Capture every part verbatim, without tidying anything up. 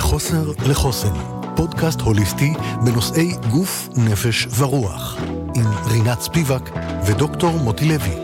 מחוסר לחוסן, פודקאסט הוליסטי בנושאי גוף, נפש ורוח, עם רינת ספיבק ודוקטור מוטי לוי.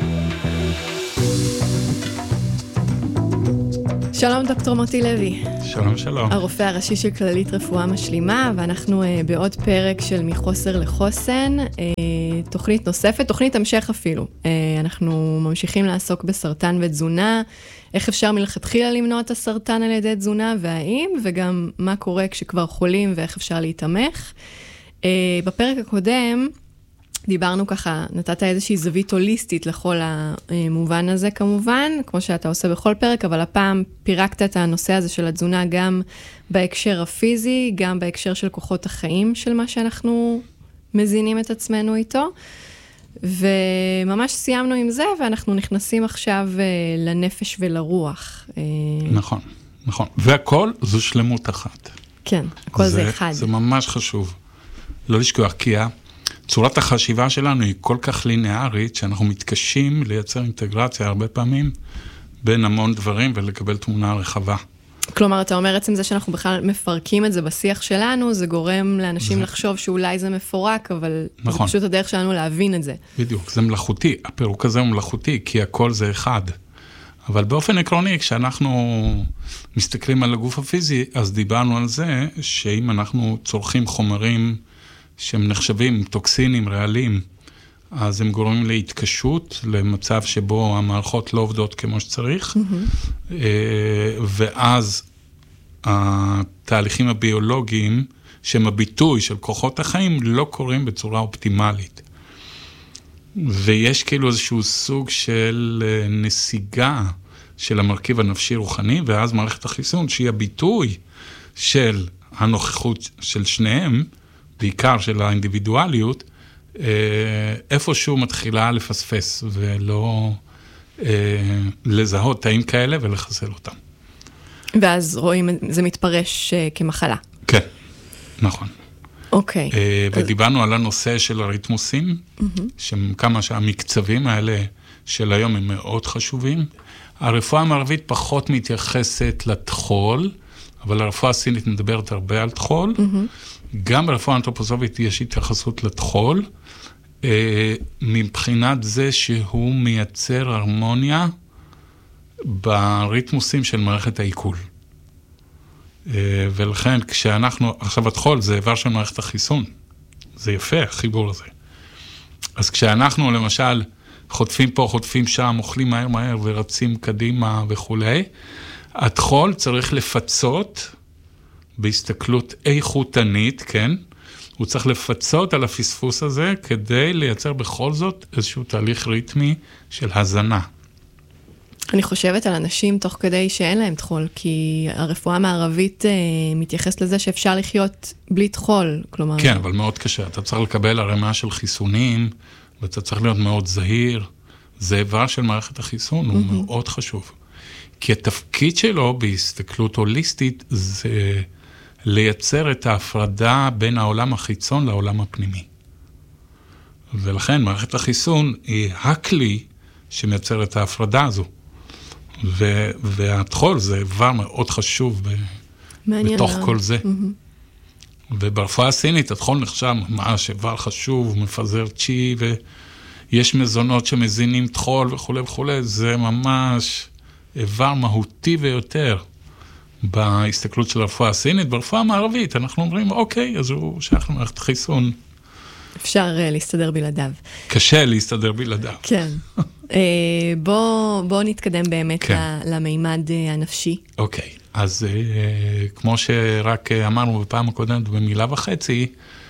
שלום דוקטור מוטי לוי. שלום שלום. הרופא הראשי של כללית רפואה משלימה, ואנחנו uh, בעוד פרק של מחוסר לחוסן, uh, תוכנית נוספת, תוכנית המשך אפילו. Uh, אנחנו ממשיכים לעסוק בסרטן ותזונה, איך אפשר מלכתחילה למנוע את הסרטן על ידי תזונה, והאם, וגם מה קורה כשכבר חולים ואיך אפשר להתמך. Uh, בפרק הקודם, דיברנו ככה, נתת איזושהי זווית הוליסטית לכל המובן הזה כמובן, כמו שאתה עושה בכל פרק, אבל הפעם פירקת את הנושא הזה של התזונה גם בהקשר הפיזי, גם בהקשר של כוחות החיים של מה שאנחנו מזינים את עצמנו איתו, וממש סיימנו עם זה, ואנחנו נכנסים עכשיו לנפש ולרוח. נכון, נכון. והכל זו שלמות אחת. כן, הכל זה, זה אחד. זה ממש חשוב. לא לשכוח, כי צורת החשיבה שלנו היא כל כך ליניארית, שאנחנו מתקשים לייצר אינטגרציה הרבה פעמים בין המון דברים ולקבל תמונה רחבה. כלומר, אתה אומר עצם זה שאנחנו בכלל מפרקים את זה בשיח שלנו, זה גורם לאנשים זה... לחשוב שאולי זה מפורק, אבל נכון. זה פשוט הדרך שלנו להבין את זה. בדיוק, זה מלאכותי, הפירוק הזה הוא מלאכותי, כי הכל זה אחד. אבל באופן עקרוני, כשאנחנו מסתכלים על הגוף הפיזי, אז דיברנו על זה, שאם אנחנו צורכים חומרים שהם נחשבים טוקסינים ריאליים, אז הם גורמים להתקשות, למצב שבו המערכות לא עובדות כמו שצריך, mm-hmm. ואז התהליכים הביולוגיים, שהם הביטוי של כוחות החיים, לא קורים בצורה אופטימלית. ויש כאילו איזשהו סוג של נסיגה של המרכיב הנפשי-רוחני, ואז מערכת החיסון, שהיא הביטוי של הנוכחות של שניהם, בעיקר של האינדיבידואליות, איפשהו מתחילה לפספס, ולא לזהות תאים כאלה ולחסל אותם. ואז רואים, זה מתפרש כמחלה. כן, נכון. אוקיי. ודיברנו על הנושא של הריתמוסים, שכמה שהמקצבים האלה של היום הם מאוד חשובים. הרפואה המערבית פחות מתייחסת לתחול, אבל הרפואה הסינית מדברת הרבה על תחול. גם ברפואה אנתרופוסופית יש התייחסות לתחול, מבחינת זה שהוא מייצר הרמוניה בריתמוסים של מערכת העיכול. ולכן כשאנחנו, עכשיו התחול זה איבר של מערכת החיסון, זה יפה החיבור הזה. אז כשאנחנו למשל חוטפים פה, חוטפים שם, אוכלים מהר מהר ורצים קדימה וכו', התחול צריך לפצות בהסתכלות איכותנית, כן? הוא צריך לפצות על הפספוס הזה, כדי לייצר בכל זאת איזשהו תהליך ריתמי של הזנה. אני חושבת על אנשים תוך כדי שאין להם תחול, כי הרפואה המערבית אה, מתייחסת לזה שאפשר לחיות בלי תחול, כלומר... כן, אבל מאוד קשה. אתה צריך לקבל הרמה של חיסונים, ואתה צריך להיות מאוד זהיר. זה איבר של מערכת החיסון, הוא mm-hmm. מאוד חשוב. כי התפקיד שלו בהסתכלות הוליסטית זה לייצר את ההפרדה בין העולם החיצון לעולם הפנימי. ולכן מערכת החיסון היא הכלי שמייצר את ההפרדה הזו. ו- והתחול זה איבר מאוד חשוב ב- בתוך לה. כל זה. Mm-hmm. וברפואה הסינית התחול נחשב ממש איבר חשוב, הוא מפזר צ'י, ויש מזונות שמזינים תחול וכו' וכו', זה ממש איבר מהותי ויותר בהסתכלות של הרפואה הסינית. ברפואה המערבית אנחנו אומרים, אוקיי, אז הוא שייך למערכת חיסון. אפשר uh, להסתדר בלעדיו. קשה להסתדר בלעדיו. כן. uh, בוא, בוא נתקדם באמת כן. למימד uh, הנפשי. אוקיי, אז uh, כמו שרק uh, אמרנו בפעם הקודמת במילה וחצי,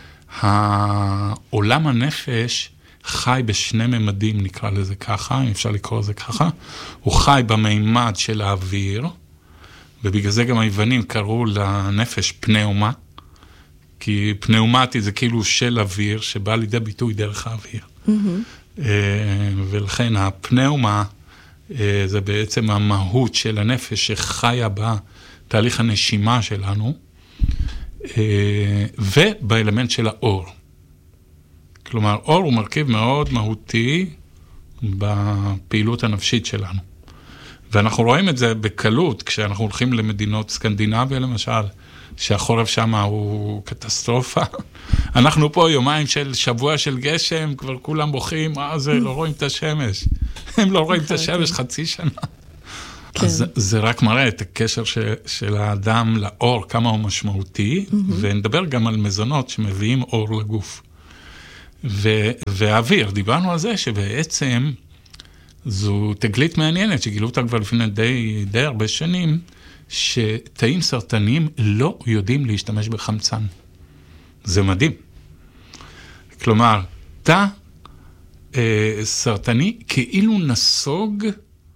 העולם הנפש חי בשני ממדים, נקרא לזה ככה, אם אפשר לקרוא לזה ככה. הוא חי במימד של האוויר, ובגלל זה גם היוונים קראו לנפש פנאומה, כי פנאומטי זה כאילו של אוויר, שבא לידי ביטוי דרך האוויר. Mm-hmm. ולכן הפנאומה, זה בעצם המהות של הנפש שחיה בתהליך הנשימה שלנו, ובאלמנט של האור. כלומר, אור הוא מרכיב מאוד מהותי בפעילות הנפשית שלנו. ואנחנו רואים את זה בקלות, כשאנחנו הולכים למדינות סקנדינביה למשל, שהחורף שם הוא קטסטרופה. אנחנו פה יומיים של שבוע של גשם, כבר כולם בוכים, אה, זה לא רואים את השמש. הם לא רואים את השמש חצי שנה. אז זה רק מראה את הקשר של האדם לאור, כמה הוא משמעותי, ונדבר גם על מזונות שמביאים אור לגוף. והאוויר, דיברנו על זה שבעצם זו תגלית מעניינת, שגילו אותה כבר לפני די, די הרבה שנים, שתאים סרטניים לא יודעים להשתמש בחמצן. זה מדהים. כלומר, תא אה, סרטני כאילו נסוג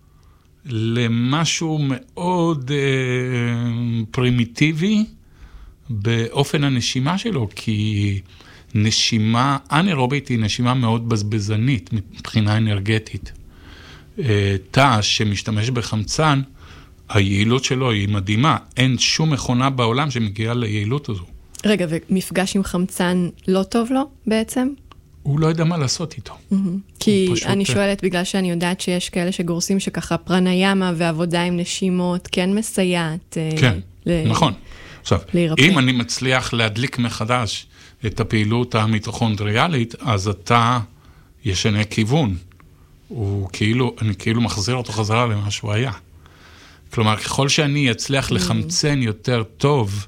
למשהו מאוד אה, פרימיטיבי באופן הנשימה שלו, כי נשימה אנאירובית היא נשימה מאוד בזבזנית מבחינה אנרגטית. אה, תא שמשתמש בחמצן, היעילות שלו היא מדהימה. אין שום מכונה בעולם שמגיעה ליעילות הזו. רגע, ומפגש עם חמצן לא טוב לו בעצם? הוא לא יודע מה לעשות איתו. כי אני שואלת, בגלל שאני יודעת שיש כאלה שגורסים שככה פרניאמה ועבודה עם נשימות כן מסייעת. כן, נכון. עכשיו, אם אני מצליח להדליק מחדש את הפעילות המיטוכונדריאלית, אז אתה ישנה כיוון. הוא כאילו, אני כאילו מחזיר אותו חזרה למה שהוא היה. כלומר, ככל שאני אצליח לחמצן יותר טוב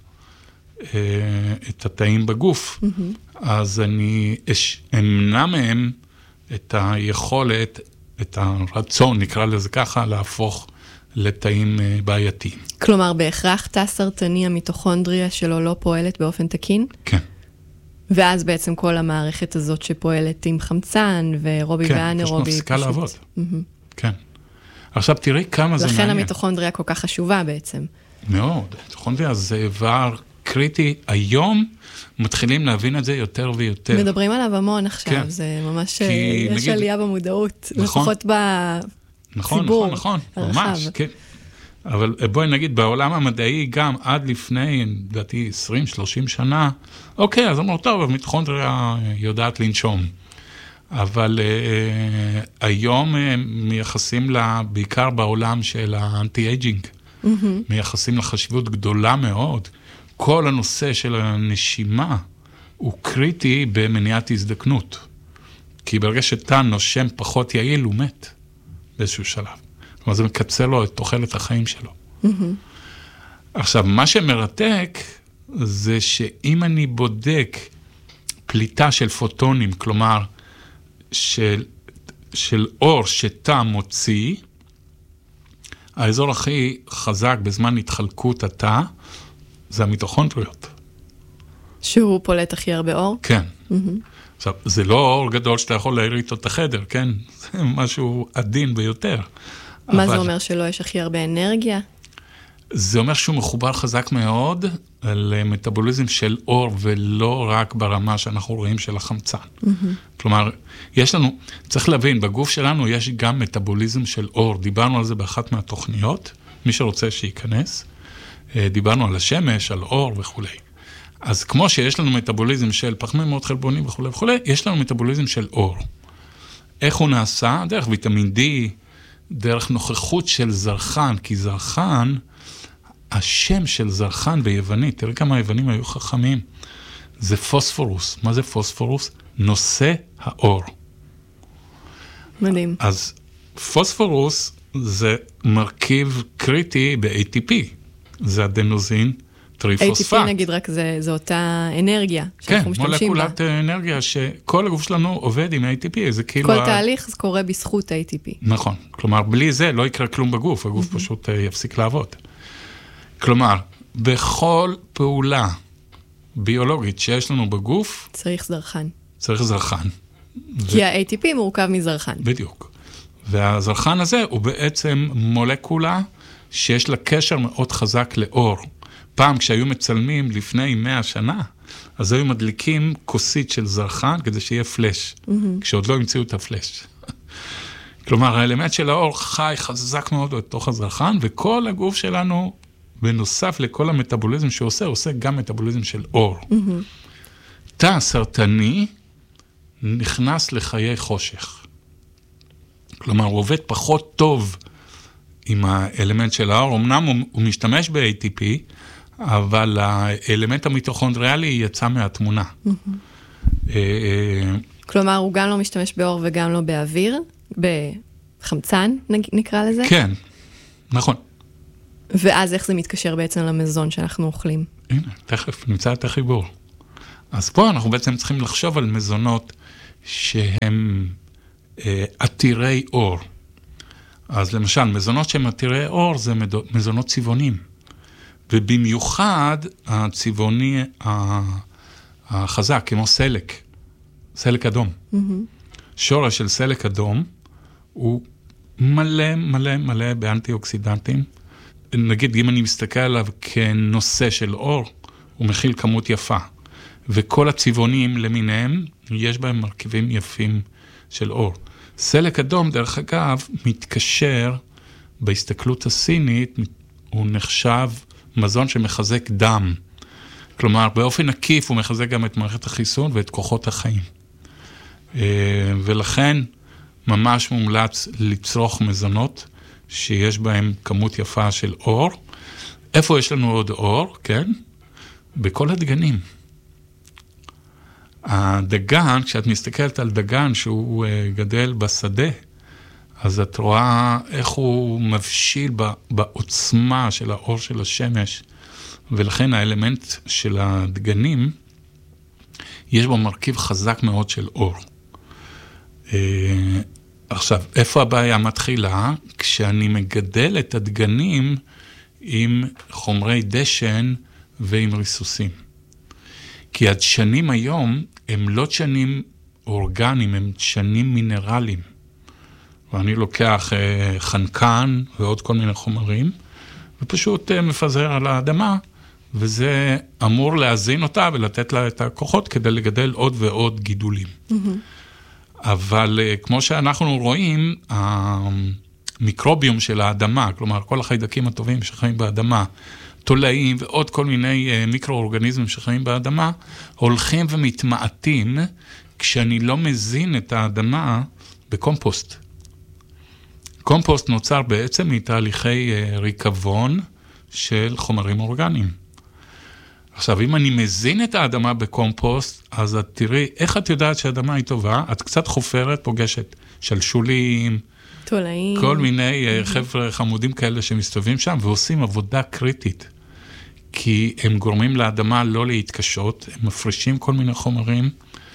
את התאים בגוף, אז אני אמנע מהם את היכולת, את הרצון, נקרא לזה ככה, להפוך לתאים בעייתיים. כלומר, בהכרח תא סרטני המיטוכונדריה שלו לא פועלת באופן תקין? כן. ואז בעצם כל המערכת הזאת שפועלת עם חמצן ואירובי ואנאירובי. כן, פשוט מפסיקה לעבוד. כן. עכשיו תראי כמה זה מעניין. לכן המיטוכונדריה כל כך חשובה בעצם. מאוד. המיטוכונדריה זה איבר קריטי. היום מתחילים להבין את זה יותר ויותר. מדברים עליו המון עכשיו. כן. זה ממש, יש נגיד, עלייה במודעות. נכון. לפחות בציבור. נכון, נכון, נכון. ממש, כן. אבל בואי נגיד, בעולם המדעי גם עד לפני, לדעתי, עשרים שלושים שנה, אוקיי, אז אמרו, טוב, המיטוכונדריה יודעת לנשום. אבל uh, היום uh, מייחסים לה, בעיקר בעולם של האנטי-אייג'ינג, mm-hmm. מייחסים לה חשיבות גדולה מאוד. כל הנושא של הנשימה הוא קריטי במניעת הזדקנות. כי ברגע שתא נושם פחות יעיל, הוא מת באיזשהו שלב. כלומר, זה מקצר לו את תוחלת החיים שלו. Mm-hmm. עכשיו, מה שמרתק זה שאם אני בודק פליטה של פוטונים, כלומר, של, של אור שתא מוציא, האזור הכי חזק בזמן התחלקות התא, זה המיטוכונדריות. שהוא פולט הכי הרבה אור? כן. Mm-hmm. עכשיו, זה לא אור גדול שאתה יכול להעיר איתו את החדר, כן? זה משהו עדין ביותר. מה אבל... זה אומר שלא יש הכי הרבה אנרגיה? זה אומר שהוא מחובר חזק מאוד למטאבוליזם של אור, ולא רק ברמה שאנחנו רואים של החמצן. Mm-hmm. כלומר, יש לנו, צריך להבין, בגוף שלנו יש גם מטאבוליזם של אור. דיברנו על זה באחת מהתוכניות, מי שרוצה שייכנס. דיברנו על השמש, על אור וכו'. אז כמו שיש לנו מטאבוליזם של פחמים מאוד חלבונים וכו' וכו', יש לנו מטאבוליזם של אור. איך הוא נעשה? דרך ויטמין D, דרך נוכחות של זרחן, כי זרחן, השם של זרחן ביוונית, תראה כמה היוונים היו חכמים, זה פוספורוס. מה זה פוספורוס? נושא האור. מדהים. אז פוספורוס זה מרכיב קריטי ב-איי טי פי, זה אדנוזין טריפוספט. איי טי פי נגיד רק זה, זה אותה אנרגיה שאנחנו כן, משתמשים בה. מולקולת אנרגיה שכל הגוף שלנו עובד עם איי טי פי, זה כאילו... כל ה... תהליך זה קורה בזכות איי טי פי. נכון, כלומר בלי זה לא יקרה כלום בגוף, הגוף mm-hmm. פשוט יפסיק לעבוד. כלומר, בכל פעולה ביולוגית שיש לנו בגוף... צריך זרחן. צריך זרחן. כי ו... ה-איי טי פי מורכב מזרחן. בדיוק. והזרחן הזה הוא בעצם מולקולה שיש לה קשר מאוד חזק לאור. פעם כשהיו מצלמים לפני מאה שנה, אז היו מדליקים כוסית של זרחן כדי שיהיה פלש, mm-hmm. כשעוד לא המציאו את הפלש. כלומר, האלמנט של האור חי חזק מאוד בתוך הזרחן, וכל הגוף שלנו, בנוסף לכל המטאבוליזם שהוא עושה, עושה גם מטאבוליזם של אור. Mm-hmm. תא סרטני נכנס לחיי חושך. כלומר, הוא עובד פחות טוב עם האלמנט של האור, אמנם הוא, הוא משתמש ב-איי טי פי, אבל האלמנט המיטוכונדריאלי יצא מהתמונה. כלומר, הוא גם לא משתמש באור וגם לא באוויר, בחמצן נקרא לזה? כן, נכון. ואז איך זה מתקשר בעצם למזון שאנחנו אוכלים? הנה, תכף נמצא את החיבור. אז פה אנחנו בעצם צריכים לחשוב על מזונות שהם אה, עתירי אור. אז למשל, מזונות שהם עתירי אור זה מזונות צבעונים. ובמיוחד הצבעוני החזק, כמו סלק, סלק אדום. Mm-hmm. שורש של סלק אדום הוא מלא מלא מלא באנטי-אוקסידנטים. נגיד, אם אני מסתכל עליו כנושא של אור, הוא מכיל כמות יפה. וכל הצבעונים למיניהם, יש בהם מרכיבים יפים של אור. סלק אדום, דרך אגב, מתקשר בהסתכלות הסינית, הוא נחשב מזון שמחזק דם. כלומר, באופן עקיף הוא מחזק גם את מערכת החיסון ואת כוחות החיים. ולכן ממש מומלץ לצרוך מזונות שיש בהם כמות יפה של אור. איפה יש לנו עוד אור? כן? בכל הדגנים. הדגן, כשאת מסתכלת על דגן שהוא גדל בשדה, אז את רואה איך הוא מבשיל בעוצמה של האור של השמש, ולכן האלמנט של הדגנים, יש בו מרכיב חזק מאוד של אור. עכשיו, איפה הבעיה מתחילה? כשאני מגדל את הדגנים עם חומרי דשן ועם ריסוסים. כי הדשנים היום הם לא דשנים אורגניים, הם דשנים מינרליים. ואני לוקח אה, חנקן ועוד כל מיני חומרים, ופשוט אה, מפזר על האדמה, וזה אמור להזין אותה ולתת לה את הכוחות כדי לגדל עוד ועוד גידולים. Mm-hmm. אבל אה, כמו שאנחנו רואים, המיקרוביום של האדמה, כלומר כל החיידקים הטובים שחיים באדמה, תולעים ועוד כל מיני אה, מיקרו-אורגניזמים שחיים באדמה, הולכים ומתמעטים כשאני לא מזין את האדמה בקומפוסט. קומפוסט נוצר בעצם מתהליכי ריקבון של חומרים אורגניים. עכשיו, אם אני מזין את האדמה בקומפוסט, אז את תראי, איך את יודעת שהאדמה היא טובה? את קצת חופרת, פוגשת שלשולים, תולעים. כל מיני mm-hmm. חבר'ה חמודים כאלה שמסתובבים שם, ועושים עבודה קריטית. כי הם גורמים לאדמה לא להתקשות, הם מפרישים כל מיני חומרים,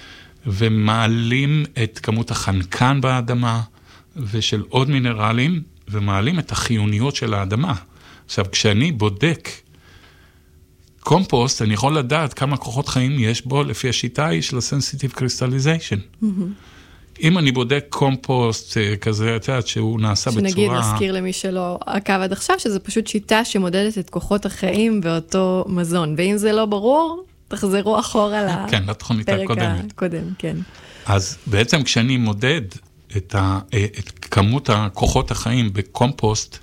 ומעלים את כמות החנקן באדמה, ושל עוד מינרלים, ומעלים את החיוניות של האדמה. עכשיו, כשאני בודק קומפוסט, אני יכול לדעת כמה כוחות חיים יש בו, לפי השיטה היא של ה-sensitive crystallization. Mm-hmm. אם אני בודק קומפוסט כזה, את יודעת, שהוא נעשה בצורה... שנגיד, נזכיר למי שלא עקב עד עכשיו, שזה פשוט שיטה שמודדת את כוחות החיים באותו מזון. ואם זה לא ברור, תחזרו אחורה כן, לתוכנית הקודמת. הקודם, כן. אז בעצם כשאני מודד את, ה, את כמות הכוחות החיים בקומפוסט,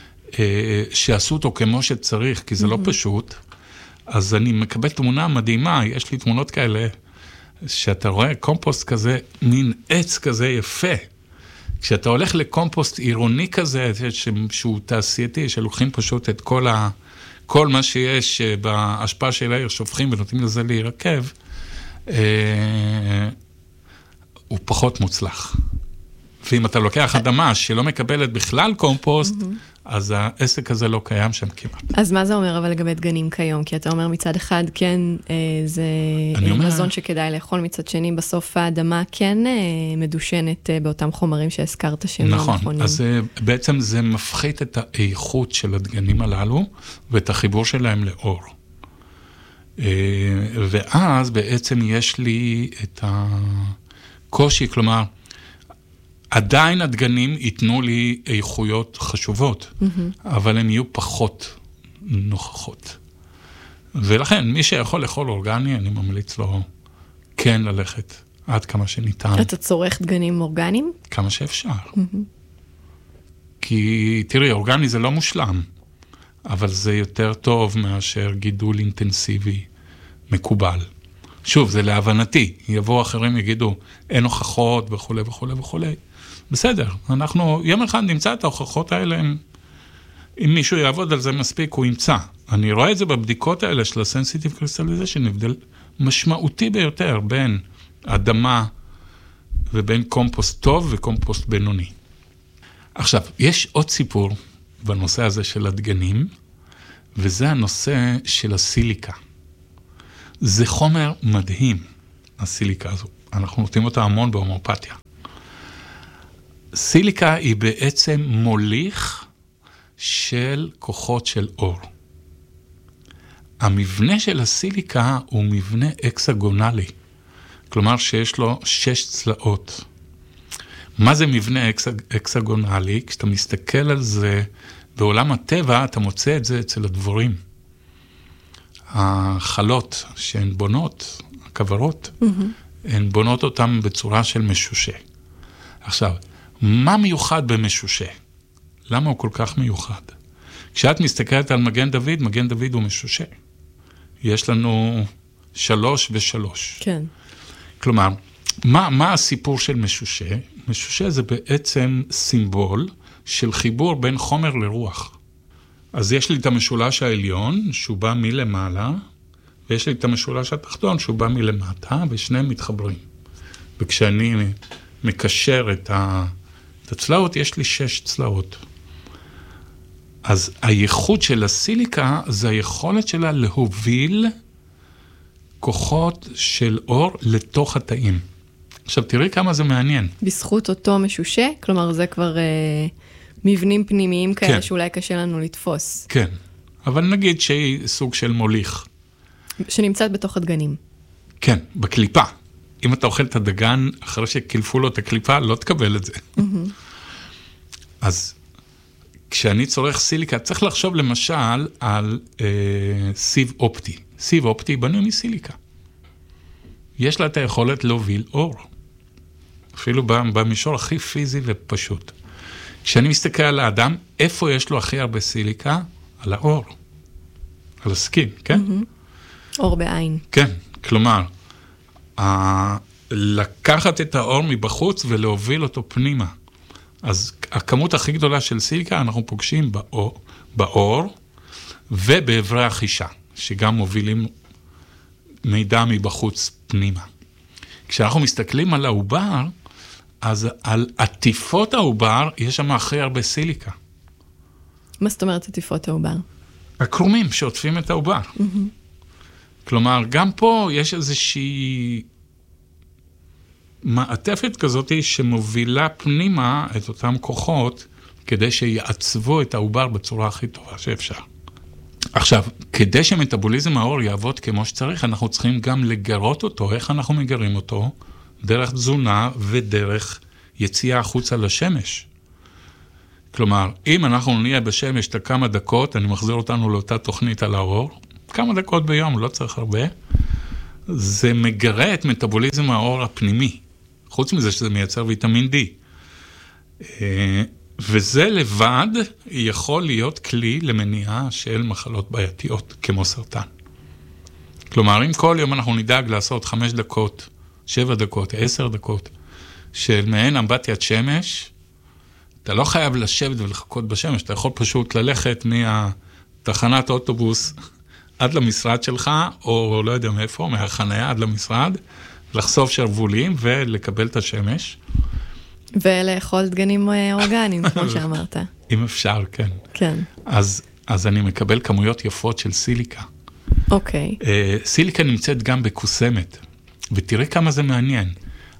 שעשו אותו כמו שצריך, כי זה mm-hmm. לא פשוט, אז אני מקבל תמונה מדהימה, יש לי תמונות כאלה, שאתה רואה קומפוסט כזה, מין עץ כזה יפה. כשאתה הולך לקומפוסט עירוני כזה, שהוא תעשייתי, שלוקחים פשוט את כל, ה, כל מה שיש בהשפעה של העיר, שופכים ונותנים לזה להירקב, אה, הוא פחות מוצלח. ואם אתה לוקח אדמה שלא מקבלת בכלל קומפוסט, אז העסק הזה לא קיים שם כמעט. אז מה זה אומר אבל לגבי דגנים כיום? כי אתה אומר מצד אחד, כן, זה מזון שכדאי לאכול, מצד שני, בסוף האדמה כן מדושנת באותם חומרים שהזכרת שהם לא נכונים. נכון, אז בעצם זה מפחית את האיכות של הדגנים הללו, ואת החיבור שלהם לאור. ואז בעצם יש לי את הקושי, כלומר, עדיין הדגנים ייתנו לי איכויות חשובות, mm-hmm. אבל הם יהיו פחות נוכחות. ולכן, מי שיכול לאכול אורגני, אני ממליץ לו כן ללכת עד כמה שניתן. אתה צורך דגנים אורגניים? כמה שאפשר. Mm-hmm. כי, תראי, אורגני זה לא מושלם, אבל זה יותר טוב מאשר גידול אינטנסיבי מקובל. שוב, זה להבנתי. יבואו אחרים יגידו, אין הוכחות וכו' וכו' וכו'. בסדר, אנחנו יום אחד נמצא את ההוכחות האלה, אם מישהו יעבוד על זה מספיק, הוא ימצא. אני רואה את זה בבדיקות האלה של ה-sensitive crystallization, הבדל משמעותי ביותר בין אדמה ובין קומפוסט טוב וקומפוסט בינוני. עכשיו, יש עוד סיפור בנושא הזה של הדגנים, וזה הנושא של הסיליקה. זה חומר מדהים, הסיליקה הזו. אנחנו נותנים אותה המון בהומאופתיה. סיליקה היא בעצם מוליך של כוחות של אור. המבנה של הסיליקה הוא מבנה אקסגונלי, כלומר שיש לו שש צלעות. מה זה מבנה אקסג... אקסגונלי? כשאתה מסתכל על זה בעולם הטבע, אתה מוצא את זה אצל הדבורים. החלות שהן בונות, הכוורות, mm-hmm. הן בונות אותן בצורה של משושה. עכשיו, מה מיוחד במשושה? למה הוא כל כך מיוחד? כשאת מסתכלת על מגן דוד, מגן דוד הוא משושה. יש לנו שלוש ושלוש. כן. כלומר, מה, מה הסיפור של משושה? משושה זה בעצם סימבול של חיבור בין חומר לרוח. אז יש לי את המשולש העליון, שהוא בא מלמעלה, ויש לי את המשולש התחתון, שהוא בא מלמטה, ושניהם מתחברים. וכשאני מקשר את, ה, את הצלעות, יש לי שש צלעות. אז הייחוד של הסיליקה, זה היכולת שלה להוביל כוחות של אור לתוך התאים. עכשיו, תראי כמה זה מעניין. בזכות אותו משושה, כלומר, זה כבר אה, מבנים פנימיים כאלה, כן. שאולי קשה לנו לתפוס. כן, אבל נגיד שהיא סוג של מוליך. שנמצאת בתוך הדגנים. כן, בקליפה. אם אתה אוכל את הדגן, אחרי שקלפו לו את הקליפה, לא תקבל את זה. Mm-hmm. אז כשאני צורך סיליקה, צריך לחשוב למשל על אה, סיב אופטי. סיב אופטי בנוי מסיליקה. יש לה את היכולת להוביל אור. אפילו במישור הכי פיזי ופשוט. כשאני מסתכל על האדם, איפה יש לו הכי הרבה סיליקה? על האור. על הסקין, כן? Mm-hmm. אור בעין. כן, כלומר, ה- לקחת את האור מבחוץ ולהוביל אותו פנימה. אז הכמות הכי גדולה של סיליקה אנחנו פוגשים באור, באור ובעברי החישה, שגם מובילים מידע מבחוץ פנימה. כשאנחנו מסתכלים על העובר, אז על עטיפות העובר יש שם הכי הרבה סיליקה. מה זאת אומרת עטיפות העובר? הקרומים שעוטפים את העובר. Mm-hmm. כלומר, גם פה יש איזושהי מעטפת כזאת שמובילה פנימה את אותם כוחות, כדי שיעצבו את העובר בצורה הכי טובה שאפשר. עכשיו, כדי שמטאבוליזם האור יעבוד כמו שצריך, אנחנו צריכים גם לגרות אותו. איך אנחנו מגרים אותו? דרך תזונה ודרך יציאה החוצה לשמש. כלומר, אם אנחנו נהיה בשמש את כמה דקות, אני מחזיר אותנו לאותה תוכנית על האור, כמה דקות ביום, לא צריך הרבה, זה מגרה את מטאבוליזם האור הפנימי. חוץ מזה שזה מייצר ויטמין D. וזה לבד יכול להיות כלי למניעה של מחלות בעייתיות, כמו סרטן. כלומר, אם כל יום אנחנו נדאג לעשות חמש דקות, שבע דקות, עשר דקות, של מעין אמבטיית שמש, אתה לא חייב לשבת ולחכות בשמש, אתה יכול פשוט ללכת מהתחנת אוטובוס עד למשרד שלך, או לא יודע מאיפה, מהחניה עד למשרד, לחשוף שרבולים ולקבל את השמש. ולאכול דגנים אורגניים, כמו שאמרת. אם אפשר, כן. כן. אז, אז אני מקבל כמויות יפות של סיליקה. אוקיי. סיליקה נמצאת גם בקוסמת, ותראה כמה זה מעניין.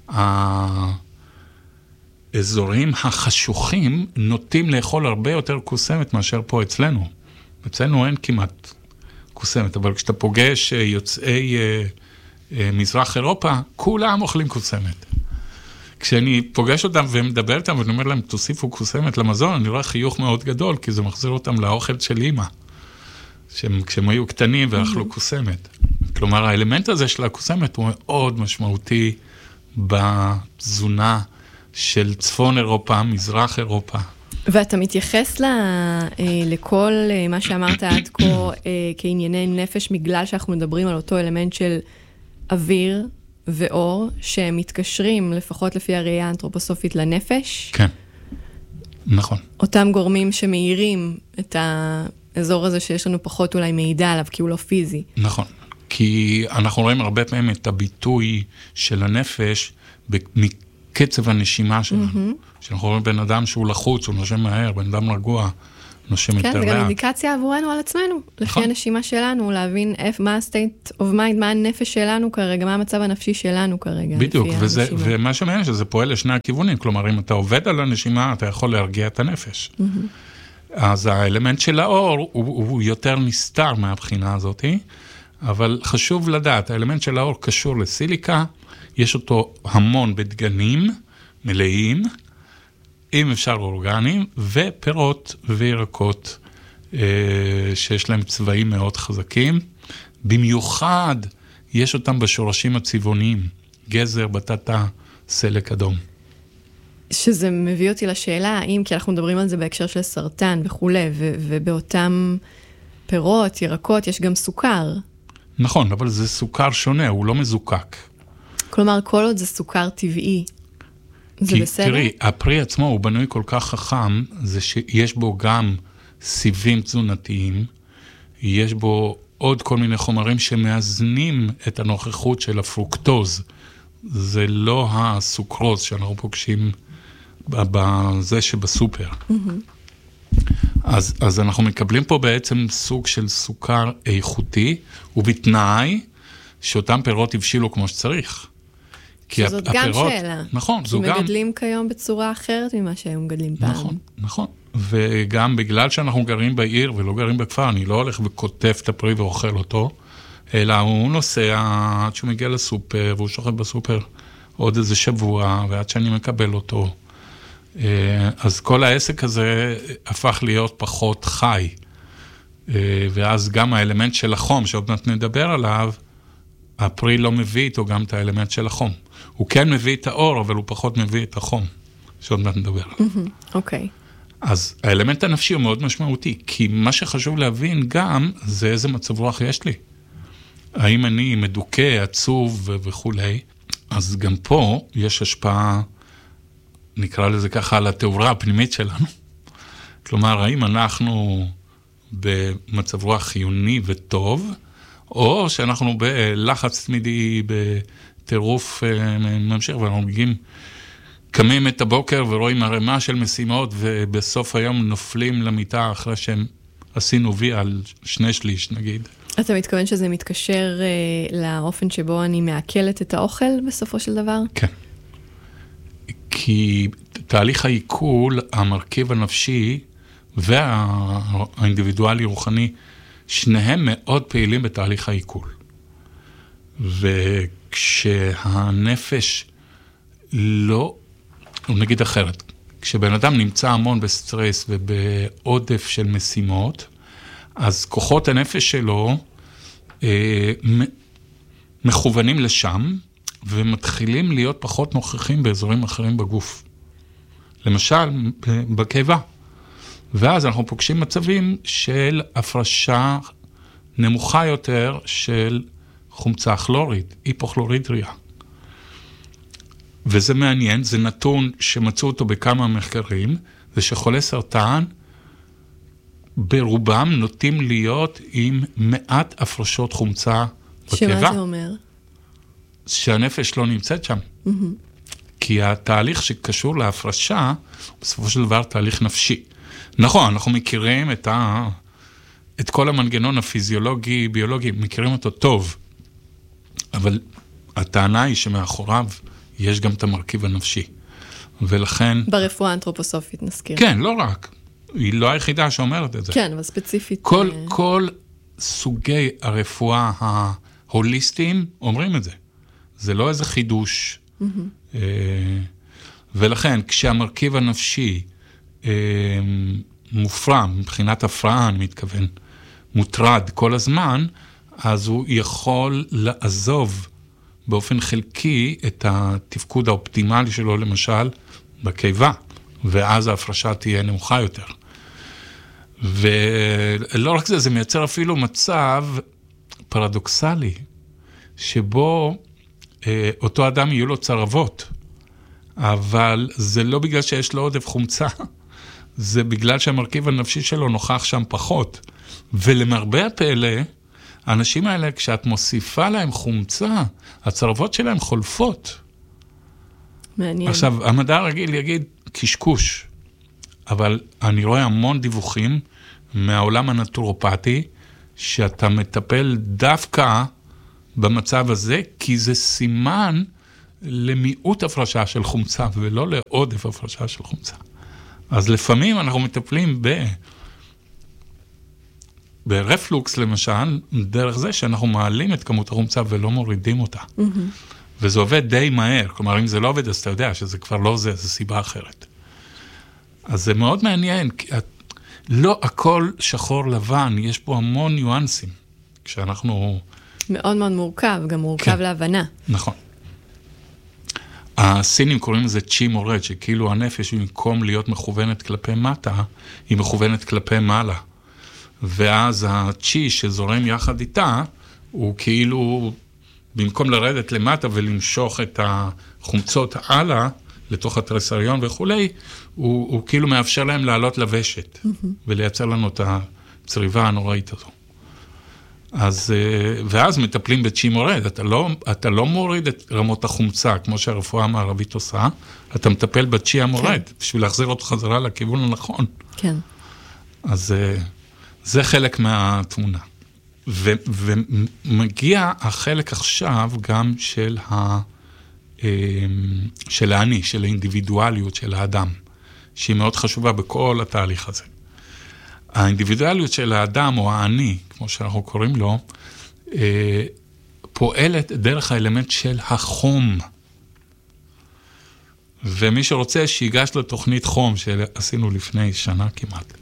האזורים החשוכים נוטים לאכול הרבה יותר קוסמת מאשר פה אצלנו. אצלנו אין כמעט קוסמת, אבל כשאתה פוגש יוצאי מזרח אירופה, כולם אוכלים קוסמת. כשאני פוגש אותם ומדבר איתם, ואני אומר להם, תוסיפו קוסמת למזון, אני רואה חיוך מאוד גדול, כי זה מחזיר אותם לאוכל של אמא, כשהם היו קטנים ואכלו קוסמת. כלומר, האלמנט הזה של הקוסמת הוא מאוד משמעותי בתזונה של צפון אירופה, מזרח אירופה. ואתה מתייחס ל, לכל מה שאמרת עד כה כענייני נפש, בגלל שאנחנו מדברים על אותו אלמנט של אוויר ואור, שהם מתקשרים, לפחות לפי הראייה האנתרופוסופית, לנפש? כן. נכון. אותם גורמים שמאירים את האזור הזה שיש לנו פחות אולי מידע עליו, כי הוא לא פיזי. נכון. כי אנחנו רואים הרבה פעמים את הביטוי של הנפש מקצב הנשימה שלנו. Mm-hmm. שאנחנו רואים בן אדם שהוא לחוץ, הוא נושם מהר, בן אדם רגוע, נושם יותר לאט. כן, זה גם אינדיקציה עבורנו על עצמנו, לפי הנשימה שלנו, להבין מה ה-state of mind, מה הנפש שלנו כרגע, מה המצב הנפשי שלנו כרגע. בדיוק, וזה, ומה שמעניין שזה פועל לשני הכיוונים, כלומר, אם אתה עובד על הנשימה, אתה יכול להרגיע את הנפש. Mm-hmm. אז האלמנט של האור הוא, הוא יותר נסתר מהבחינה הזאת, אבל חשוב לדעת, האלמנט של האור קשור לסיליקה, יש אותו המון בדגנים מלאים, אם אפשר אורגנים, ופירות וירקות אה, שיש להם צבעים מאוד חזקים. במיוחד יש אותם בשורשים הצבעוניים, גזר, בטטה, סלק אדום. שזה מביא אותי לשאלה, האם, כי אנחנו מדברים על זה בהקשר של סרטן וכולי, ו- ובאותם פירות, ירקות, יש גם סוכר. נכון, אבל זה סוכר שונה, הוא לא מזוקק. כלומר, כל עוד זה סוכר טבעי, זה כי, בסדר? תראי, הפרי עצמו הוא בנוי כל כך חכם, זה שיש בו גם סיבים תזונתיים, יש בו עוד כל מיני חומרים שמאזנים את הנוכחות של הפרוקטוז. זה לא הסוכרוז שאנחנו פוגשים בזה שבסופר. Mm-hmm. אז, אז אנחנו מקבלים פה בעצם סוג של סוכר איכותי, ובתנאי שאותם פירות הבשילו כמו שצריך. שזאת גם הפירות, שאלה. נכון, זו גם... שמגדלים כיום בצורה אחרת ממה שהם מגדלים פעם. נכון, נכון. וגם בגלל שאנחנו גרים בעיר ולא גרים בכפר, אני לא הולך וכותב את הפרי ואוכל אותו, אלא הוא נוסע עד שהוא מגיע לסופר, והוא שוכב בסופר עוד איזה שבוע, ועד שאני מקבל אותו. אז כל העסק הזה הפך להיות פחות חי. ואז גם האלמנט של החום, שעוד מעט נדבר עליו, הפרי לא מביא איתו גם את האלמנט של החום. הוא כן מביא את האור, אבל הוא פחות מביא את החום, שעוד מעט נדבר עליו. אוקיי. אז האלמנט הנפשי הוא מאוד משמעותי, כי מה שחשוב להבין גם, זה איזה מצב רוח יש לי. האם אני מדוכא, עצוב וכו'. אז גם פה יש השפעה, נקרא לזה ככה, על התאורה הפנימית שלנו. כלומר, האם אנחנו במצב רוח חיוני וטוב, או שאנחנו בלחץ תמידי, בטירוף ממשיך, ואנחנו מגיעים, קמים את הבוקר ורואים הרמה של משימות, ובסוף היום נופלים למיטה אחרי שהם עשינו וי על שני שליש, נגיד. אתה מתכוון שזה מתקשר אה, לאופן שבו אני מעכלת את האוכל בסופו של דבר? כן. כי תהליך העיכול, המרכיב הנפשי והאינדיבידואלי רוחני, שניהם מאוד פעילים בתהליך העיכול. וכשהנפש לא, נגיד אחרת, כשבן אדם נמצא המון בסטרס ובעודף של משימות, אז כוחות הנפש שלו אה, מכוונים לשם, ומתחילים להיות פחות נוכחים באזורים אחרים בגוף. למשל, בקיבה. ואז אנחנו פוגשים מצבים של הפרשה נמוכה יותר של חומצה כלורית, היפוכלורידריה. וזה מעניין, זה נתון שמצאו אותו בכמה מחקרים, זה שחולי סרטן, ברובם נוטים להיות עם מעט הפרשות חומצה בקיבה. שמה זה אומר? שהנפש לא נמצאת שם. Mm-hmm. כי התהליך שקשור להפרשה, בסופו של דבר תהליך נפשי. נכון, אנחנו מכירים את, ה... את כל המנגנון הפיזיולוגי, ביולוגי, מכירים אותו טוב. אבל הטענה היא שמאחוריו יש גם את המרכיב הנפשי. ולכן... ברפואה האנתרופוסופית נזכיר. כן, לא רק. היא לא היחידה שאומרת את זה. כן, אבל ספציפית... כל, כל סוגי הרפואה ההוליסטיים אומרים את זה. זה לא איזה חידוש. Mm-hmm. ולכן, כשהמרכיב הנפשי מופרע, מבחינת הפרעה, אני מתכוון, מוטרד כל הזמן, אז הוא יכול לעזוב באופן חלקי את התפקוד האופטימלי שלו, למשל, בקיבה, ואז ההפרשה תהיה נמוכה יותר. ולא רק זה, זה מייצר אפילו מצב פרדוקסלי, שבו אה, אותו אדם יהיו לו צרבות, אבל זה לא בגלל שיש לו עודף חומצה, זה בגלל שהמרכיב הנפשי שלו נוכח שם פחות. ולמרבה הפלא, האנשים האלה, כשאת מוסיפה להם חומצה, הצרבות שלהם חולפות. מעניין. עכשיו, המדע הרגיל יגיד קשקוש, אבל אני רואה המון דיווחים מהעולם הנטורופטי, שאתה מטפל דווקא במצב הזה, כי זה סימן למיעוט הפרשה של חומצה, ולא לעודף הפרשה של חומצה. אז לפעמים אנחנו מטפלים ב... ברפלוקס למשל, דרך זה שאנחנו מעלים את כמות החומצה ולא מורידים אותה. Mm-hmm. וזה עובד די מהר, כלומר אם זה לא עובד אז אתה יודע שזה כבר לא זה, זה סיבה אחרת. אז זה מאוד מעניין, כי את... לא הכל שחור לבן, יש פה המון ניואנסים, כשאנחנו... מאוד מאוד מורכב, גם מורכב כן. להבנה. נכון. הסינים קוראים לזה צ'י מורד, שכאילו הנפש במקום להיות מכוונת כלפי מטה, היא מכוונת כלפי מעלה. ואז הצ'י שזורם יחד איתה, הוא כאילו, במקום לרדת למטה ולמשוך את החומצות הלאה, לתוך התרסריון וכולי, הוא, הוא כאילו מאפשר להם לעלות לוושת, mm-hmm. ולייצר לנו את הצריבה הנוראית הזו. אז, ואז מטפלים בצ'י מורד, אתה לא, אתה לא מוריד את רמות החומצה, כמו שהרפואה המערבית עושה, אתה מטפל בצ'י המורד, כן. בשביל להחזיר אותו חזרה לכיוון הנכון. כן. אז זה חלק מהתמונה. ו, ומגיע החלק עכשיו גם של ה... של האני, של האינדיבידואליות של האדם, שהיא מאוד חשובה בכל התהליך הזה. האינדיבידואליות של האדם, או האני, כמו שאנחנו קוראים לו, פועלת דרך האלמנט של החום. ומי שרוצה שיגש לתוכנית חום שעשינו לפני שנה כמעט.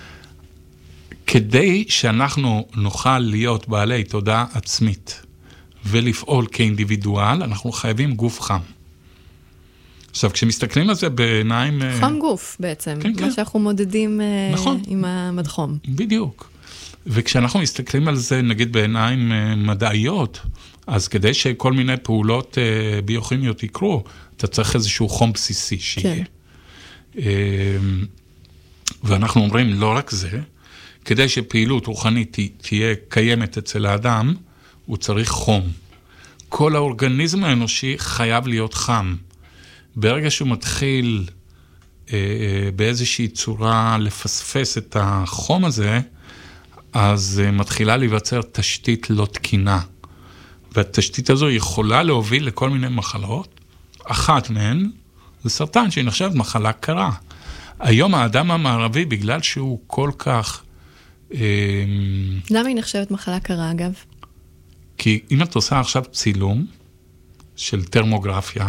כדי שאנחנו נוכל להיות בעלי תודעה עצמית, ולפעול כאינדיבידואל, אנחנו חייבים גוף חם. עכשיו, כשמסתכלים על זה בעיניים... חם גוף בעצם, כן, מה כן. שאנחנו מודדים נכון. עם המדחום. בדיוק. וכשאנחנו מסתכלים על זה, נגיד בעיניים מדעיות, אז כדי שכל מיני פעולות ביוכימיות יקרו, אתה צריך איזשהו חום בסיסי שיהיה. כן. ואנחנו אומרים, לא רק זה, כדי שפעילות רוחנית תהיה קיימת אצל האדם, הוא צריך חום. כל האורגניזם האנושי חייב להיות חם. ברגע שהוא מתחיל אה, באיזושהי צורה לפספס את החום הזה, אז אה, מתחילה להיווצר תשתית לא תקינה. והתשתית הזו יכולה להוביל לכל מיני מחלות. אחת מהן זה סרטן, שהיא נחשבת מחלה קרה. היום האדם המערבי, בגלל שהוא כל כך... אה, למה היא נחשבת מחלה קרה, אגב? כי אם את עושה עכשיו צילום של טרמוגרפיה,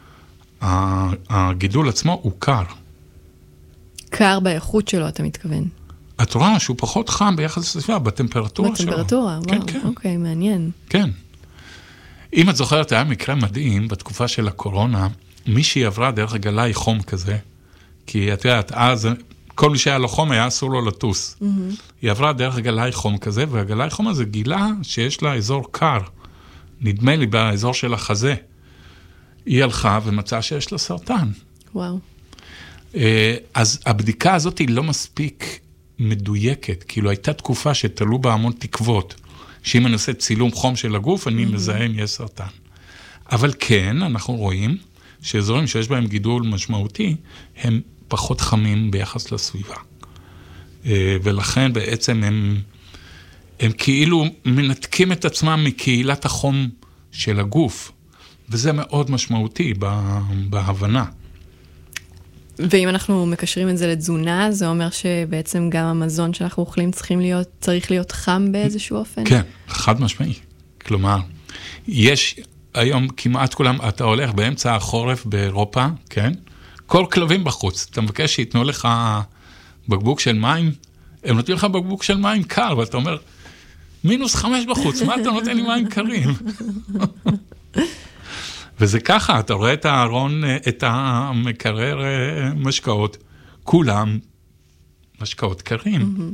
הגידול עצמו הוא קר. קר באיכות שלו, אתה מתכוון. את רואה שהוא פחות חם ביחס לסביבה, בטמפרטורה שלו. בטמפרטורה, וואו, כן, כן. אוקיי, מעניין. כן. אם את זוכרת, היה מקרה מדהים, בתקופה של הקורונה, מישהי עברה דרך גלאי חום כזה, כי את יודעת, אז... כל מי שהיה לו חום היה אסור לו לטוס. Mm-hmm. היא עברה דרך גלאי חום כזה, והגלאי חום הזה גילה שיש לה אזור קר, נדמה לי באזור של החזה. היא הלכה ומצאה שיש לה סרטן. וואו. אז הבדיקה הזאת היא לא מספיק מדויקת, כאילו הייתה תקופה שתלו בה המון תקוות, שאם אני עושה צילום חום של הגוף, אני mm-hmm. מזהה אם יש סרטן. אבל כן, אנחנו רואים שאזורים שיש בהם גידול משמעותי, הם פחות חמים ביחס לסביבה. ולכן בעצם הם, הם כאילו מנתקים את עצמם מקהילת החום של הגוף, וזה מאוד משמעותי בהבנה. ואם אנחנו מקשרים את זה לתזונה, זה אומר שבעצם גם המזון שאנחנו אוכלים צריכים להיות, צריך להיות חם באיזשהו אופן? כן, חד משמעי. כלומר, יש היום כמעט כולם, אתה הולך באמצע החורף באירופה, כן? כל כלבים בחוץ, אתה מבקש שיתנו לך בקבוק של מים, הם נותנים לך בקבוק של מים קר, ואתה אומר, מינוס חמש בחוץ, מה אתה נותן לי מים קרים? וזה ככה, אתה רואה את הארון, את המקרר משקאות, כולם משקאות קרים.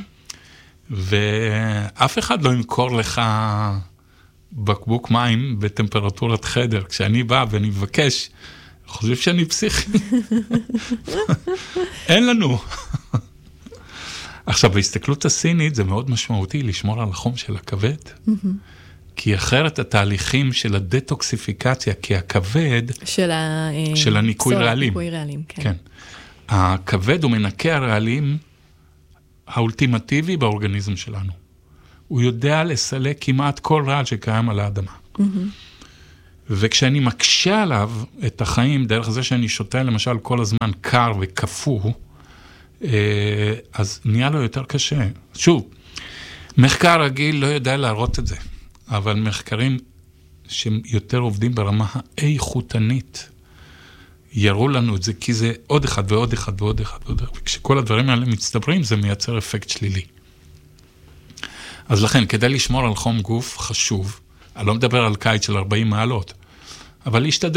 ואף אחד לא ימכור לך בקבוק מים בטמפרטורת חדר. כשאני בא ואני מבקש, חושב שאני פסיכי. אין לנו. עכשיו, בהסתכלות הסינית זה מאוד משמעותי לשמור על החום של הכבד, כי אחרת התהליכים של הדטוקסיפיקציה, כי הכבד, של, ה... של הניקוי רעלים. ניקוי רעלים, כן. כן. הכבד הוא מנקה הרעלים האולטימטיבי באורגניזם שלנו. הוא יודע לסלק כמעט כל רעל שקיים על האדמה. וכשאני מקשה עליו את החיים, דרך זה שאני שותה למשל כל הזמן קר וקפוא, אז נהיה לו יותר קשה. שוב, מחקר רגיל לא יודע להראות את זה, אבל מחקרים שיותר עובדים ברמה האיכותנית, יראו לנו את זה, כי זה עוד אחד ועוד אחד ועוד אחד ועוד אחד, וכשכל הדברים האלה מצטברים, זה מייצר אפקט שלילי. אז לכן, כדי לשמור על חום גוף חשוב, אני לא מדבר על קיץ של ארבעים מעלות, אבל להשתדל